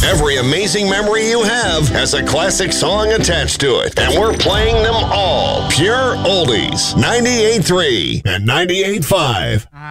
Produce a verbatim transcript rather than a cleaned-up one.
Every amazing memory you have has a classic song attached to it, and we're playing them all. Pure oldies. ninety-eight point three and ninety-eight point five.